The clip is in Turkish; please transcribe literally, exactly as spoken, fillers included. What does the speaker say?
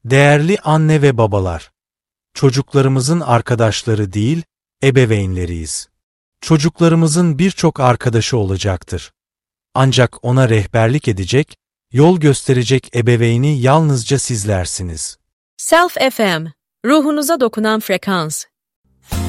Değerli anne ve babalar, çocuklarımızın arkadaşları değil, ebeveynleriyiz. Çocuklarımızın birçok arkadaşı olacaktır. Ancak ona rehberlik edecek, yol gösterecek ebeveyni yalnızca sizlersiniz. Self F M, ruhunuza dokunan frekans.